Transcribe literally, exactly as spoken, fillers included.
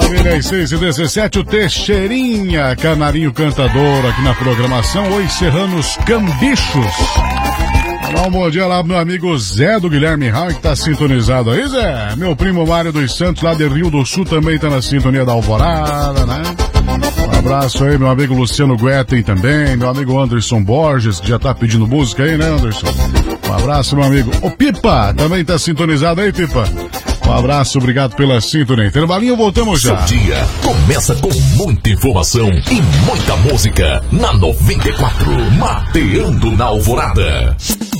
Maravilha, seis e dezessete, o Teixeirinha, canarinho cantador aqui na programação. Oi, Serranos Cambichos. Dá um bom dia lá pro meu amigo Zé do Guilherme Raul, que tá sintonizado aí, Zé. Meu primo Mário dos Santos, lá de Rio do Sul, também tá na sintonia da Alvorada, né? Um abraço aí, meu amigo Luciano Guetem também, meu amigo Anderson Borges, que já tá pedindo música aí, né, Anderson? Um abraço, meu amigo. O Pipa, também tá sintonizado aí, Pipa? Um abraço, obrigado pela sintonia. Intervalinho, voltamos já. Seu dia começa com muita informação e muita música na noventa e quatro, Mateando na Alvorada.